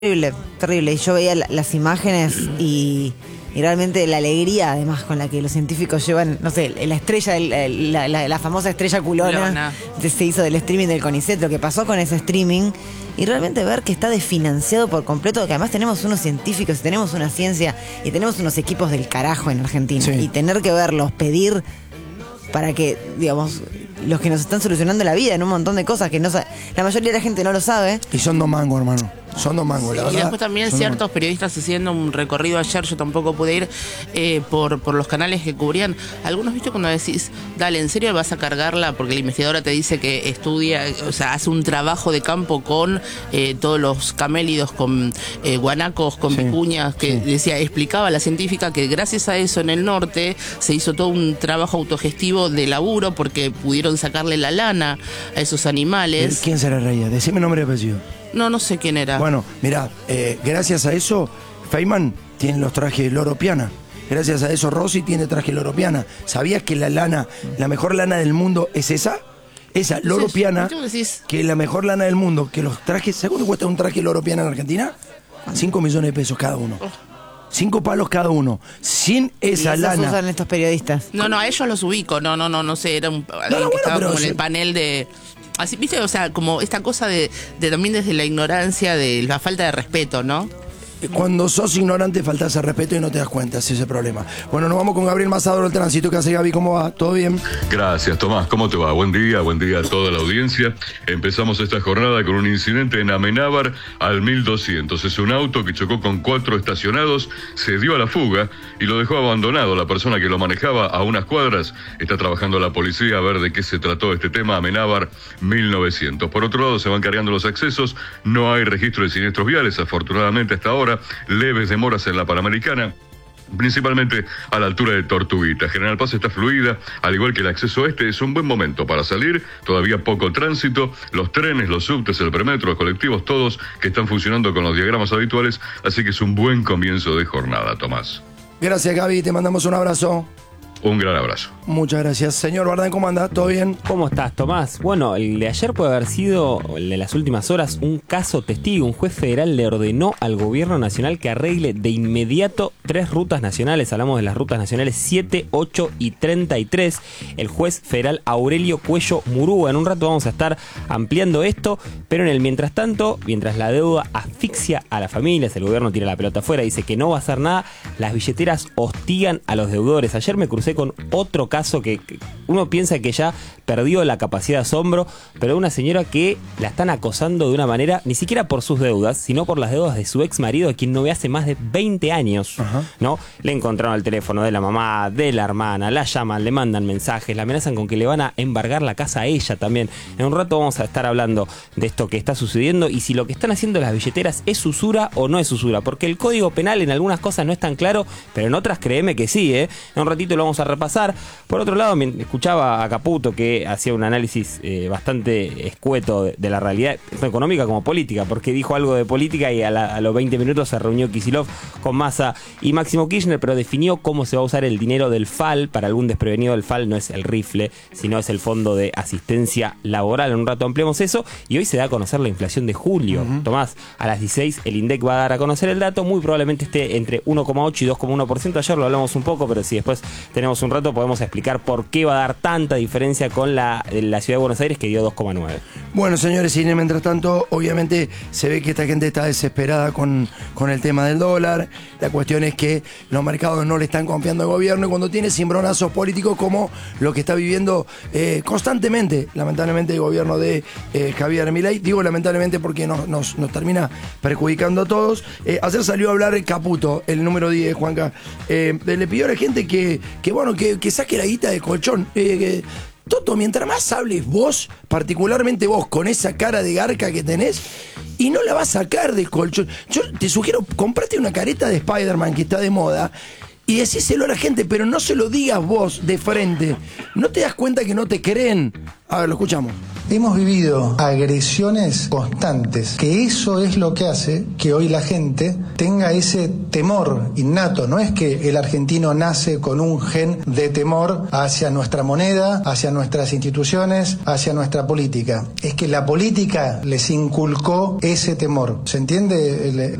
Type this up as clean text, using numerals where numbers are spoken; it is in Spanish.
Terrible, terrible. Y yo veía las imágenes y realmente la alegría, además, con la que los científicos llevan, no sé, la estrella, la famosa estrella culona, se hizo del streaming del CONICET, lo que pasó con ese streaming, y realmente ver que está desfinanciado por completo, que además tenemos unos científicos, y tenemos una ciencia, y tenemos unos equipos del carajo en Argentina, sí. Y tener que verlos pedir para que, digamos, los que nos están solucionando la vida en un montón de cosas que no la mayoría de la gente no lo sabe. Y son 2 mangos, hermano. Son 2 mangos, la verdad. Y después también ciertos periodistas haciendo un recorrido ayer, yo tampoco pude ir, por los canales que cubrían. Algunos, viste, cuando decís, dale, ¿en serio vas a cargarla? Porque la investigadora te dice que estudia, o sea, hace un trabajo de campo con todos los camélidos, con guanacos, con vicuñas, que decía, explicaba la científica que gracias a eso en el norte se hizo todo un trabajo autogestivo de laburo porque pudieron sacarle la lana a esos animales. ¿Quién será Reyes? Decime nombre y apellido. No sé quién era. Bueno, mirá, gracias a eso, Feynman tiene los trajes Loro Piana. Gracias a eso, Rossi tiene traje Loro Piana. ¿Sabías que la mejor lana del mundo es esa? Esa, Loro Piana, que la mejor lana del mundo, que los trajes... ¿Sabes cuánto cuesta un traje Loro Piana en Argentina? 5 millones de pesos cada uno. 5 palos cada uno. Sin esa lana. Usan estos periodistas. No, a ellos los ubico. No sé, era alguien que estaba como en el panel de... Así, viste, o sea, como esta cosa de también desde la ignorancia, de la falta de respeto, ¿no? Cuando sos ignorante faltas al respeto y no te das cuenta, ese es el problema. Bueno, nos vamos con Gabriel Mazador del Tránsito. ¿Qué hace, Gaby? ¿Cómo va? ¿Todo bien? Gracias, Tomás. ¿Cómo te va? Buen día a toda la audiencia. Empezamos esta jornada con un incidente en Amenábar al 1200. Es un auto que chocó con 4 estacionados, se dio a la fuga y lo dejó abandonado. La persona que lo manejaba a unas cuadras. Está trabajando la policía a ver de qué se trató este tema. Amenábar 1900. Por otro lado, se van cargando los accesos. No hay registro de siniestros viales, afortunadamente hasta ahora. Leves demoras en la Panamericana, principalmente a la altura de Tortuguita. General Paz está fluida, al igual que el acceso este. Es un buen momento para salir, todavía poco tránsito, los trenes, los subtes, el premetro, los colectivos, todos que están funcionando con los diagramas habituales, así que es un buen comienzo de jornada, Tomás. Gracias, Gaby, te mandamos un abrazo. Un gran abrazo. Muchas gracias. Señor Bardán, ¿cómo anda? ¿Todo bien? ¿Cómo estás, Tomás? Bueno, el de ayer puede haber sido, el de las últimas horas, un caso testigo. Un juez federal le ordenó al gobierno nacional que arregle de inmediato 3 rutas nacionales. Hablamos de las rutas nacionales 7, 8 y 33. El juez federal Aurelio Cuello Murúa. En un rato vamos a estar ampliando esto, pero en el mientras tanto, mientras la deuda asfixia a las familias, el gobierno tira la pelota afuera, dice que no va a hacer nada, las billeteras hostigan a los deudores. Ayer me crucé con otro caso que uno piensa que ya perdió la capacidad de asombro, pero una señora que la están acosando de una manera, ni siquiera por sus deudas, sino por las deudas de su ex marido, a quien no ve hace más de 20 años. ¿No? Le encontraron el teléfono de la mamá, de la hermana, la llaman, le mandan mensajes, la amenazan con que le van a embargar la casa a ella también. En un rato vamos a estar hablando de esto que está sucediendo y si lo que están haciendo las billeteras es usura o no es usura, porque el Código Penal en algunas cosas no es tan claro, pero en otras créeme que sí, En un ratito lo vamos a repasar. Por otro lado, escuchaba a Caputo que hacía un análisis bastante escueto de la realidad, tanto económica como política, porque dijo algo de política y a los 20 minutos se reunió Kicillof con Massa y Máximo Kirchner, pero definió cómo se va a usar el dinero del FAL. Para algún desprevenido, el FAL no es el rifle, sino es el Fondo de Asistencia Laboral. En un rato ampliamos eso y hoy se da a conocer la inflación de julio. Tomás, a las 16 el INDEC va a dar a conocer el dato, muy probablemente esté entre 1,8 y 2,1%. Ayer lo hablamos un poco, pero si después tenemos un rato podemos explicar por qué va a dar tanta diferencia con la Ciudad de Buenos Aires, que dio 2,9. Bueno, señores, y mientras tanto, obviamente se ve que esta gente está desesperada con el tema del dólar. La cuestión es que los mercados no le están confiando al gobierno y cuando tiene cimbronazos políticos como lo que está viviendo constantemente, lamentablemente, el gobierno de Javier Milei. Digo lamentablemente porque nos termina perjudicando a todos. Ayer salió a hablar Caputo, el número 10, Juanca. Le pidió a la gente que saque la guita de colchón. Toto, mientras más hables vos, particularmente vos, con esa cara de garca que tenés, y no la vas a sacar de colchón. Yo te sugiero, comprate una careta de Spider-Man que está de moda y decíselo a la gente, pero no se lo digas vos de frente. ¿No te das cuenta que no te creen? A ver, lo escuchamos. Hemos vivido agresiones constantes, que eso es lo que hace que hoy la gente tenga ese temor innato. No es que el argentino nace con un gen de temor hacia nuestra moneda, hacia nuestras instituciones, hacia nuestra política. Es que la política les inculcó ese temor. ¿Se entiende